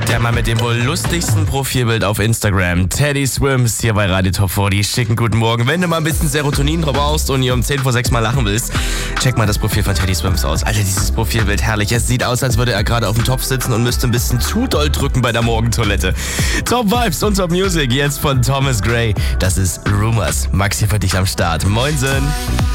Der Mann mit dem wohl lustigsten Profilbild auf Instagram, Teddy Swims, hier bei Radio Top 40. Schicken guten Morgen. Wenn du mal ein bisschen Serotonin brauchst und hier um 10 vor 6 mal lachen willst, check mal das Profil von Teddy Swims aus. Alter, dieses Profilbild, herrlich. Es sieht aus, als würde er gerade auf dem Topf sitzen und müsste ein bisschen zu doll drücken bei der Morgentoilette. Top Vibes und Top Music, jetzt von Thomas Gray. Das ist Rumors. Max hier für dich am Start. Moinsen.